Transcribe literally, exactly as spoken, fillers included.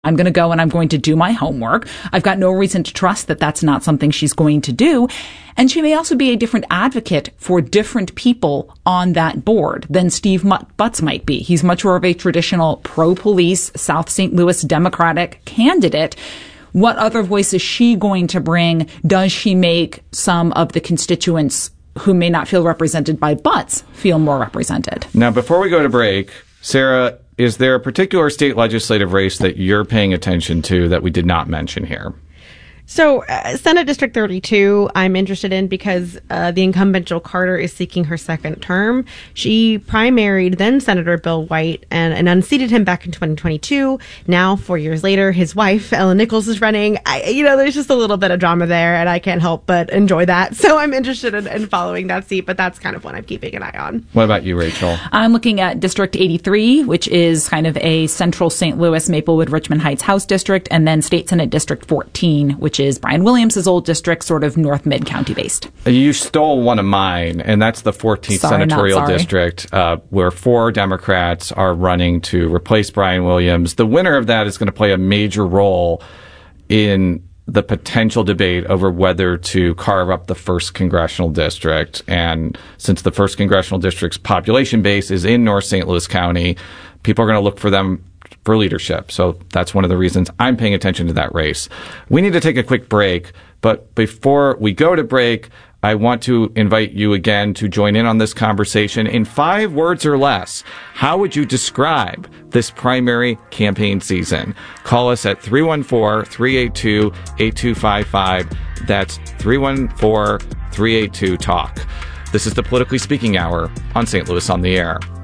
I'm going to go and I'm going to do my homework. I've got no reason to trust that that's not something she's going to do. And she may also be a different advocate for different people on that board than Steve Butts might be. He's much more of a traditional pro-police South Saint Louis Democratic candidate. What other voice is she going to bring? Does she make some of the constituents who may not feel represented by Butts feel more represented? Now, before we go to break, Sarah, is there a particular state legislative race that you're paying attention to that we did not mention here? So, uh, Senate District thirty-two, I'm interested in because uh, the incumbent Jill Carter is seeking her second term. She primaried then Senator Bill White and, and unseated him back in twenty twenty-two. Now, four years later, his wife, Ellen Nichols, is running. I, you know, there's just a little bit of drama there, and I can't help but enjoy that. So I'm interested in, in following that seat, but that's kind of what I'm keeping an eye on. What about you, Rachel? I'm looking at District eighty-three, which is kind of a central Saint Louis, Maplewood, Richmond Heights House district, and then State Senate District fourteen, which is Brian Williams' old district, sort of North Mid-County based. You stole one of mine, and that's the fourteenth Sorry, Senatorial District, uh, where four Democrats are running to replace Brian Williams. The winner of that is going to play a major role in the potential debate over whether to carve up the first congressional district. And since the first congressional district's population base is in North Saint Louis County, people are going to look for them for leadership. So that's one of the reasons I'm paying attention to that race. We need to take a quick break, but before we go to break, I want to invite you again to join in on this conversation. In five words or less, how would you describe this primary campaign season? Call us at three one four, three eight two, eight two five five. That's three one four, three eight two, TALK. This is the Politically Speaking Hour on Saint Louis on the Air.